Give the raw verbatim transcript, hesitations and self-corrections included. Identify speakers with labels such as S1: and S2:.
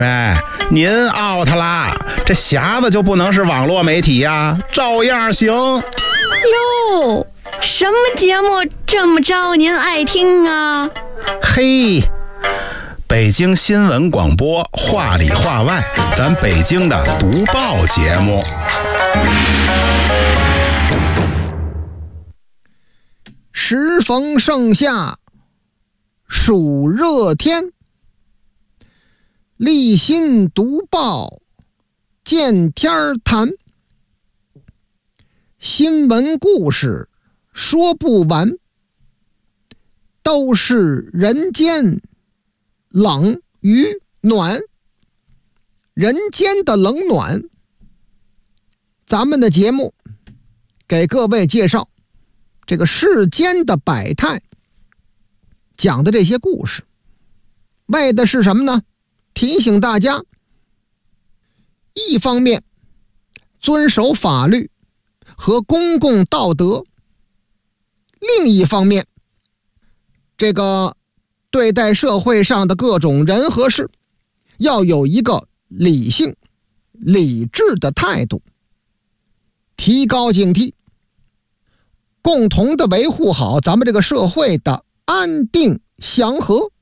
S1: 哎，您 out 啦，这匣子就不能是网络媒体呀，照样行。
S2: 哟，什么节目这么招您爱听啊？
S1: 嘿，北京新闻广播，话里话外，咱北京的读报节目。
S3: 时逢盛夏，暑热天，立新读报，见天儿谈。新闻故事说不完，都是人间冷与暖。人间的冷暖，咱们的节目给各位介绍这个世间的百态，讲的这些故事，为的是什么呢？提醒大家，一方面遵守法律和公共道德，另一方面，这个对待社会上的各种人和事，要有一个理性、理智的态度，提高警惕，共同的维护好咱们这个社会的安定祥和。